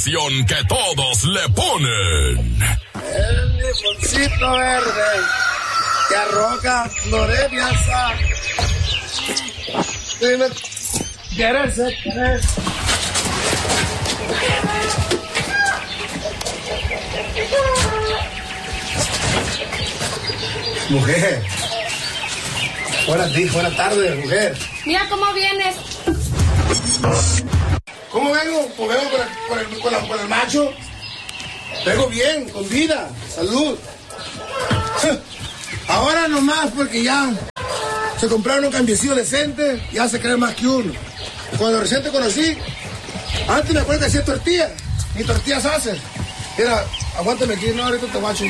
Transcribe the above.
canción que todos le ponen. El limoncito verde que arroja Florencia. ¿Quieres? Mujer. Buenas tardes, mujer. Mira cómo vienes. ¿Cómo vengo? Pues vengo con el macho. Vengo bien, con vida, salud. Ahora nomás porque ya se compraron un cambiecillo decente, ya se cree más que uno. Cuando recién te conocí, antes me acuerdo que hacía tortillas, ni tortillas hacen. Mira, aguántame aquí, no, ahorita te voy a chingar.